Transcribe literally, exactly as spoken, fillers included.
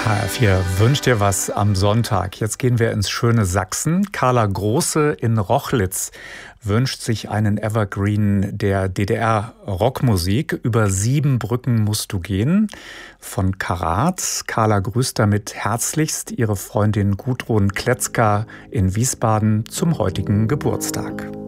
H R vier wünscht dir was am Sonntag. Jetzt gehen wir ins schöne Sachsen. Carla Große in Rochlitz wünscht sich einen Evergreen der D D R-Rockmusik. Über sieben Brücken musst du gehen von Karat. Carla grüßt damit herzlichst ihre Freundin Gudrun Kletzka in Wiesbaden zum heutigen Geburtstag.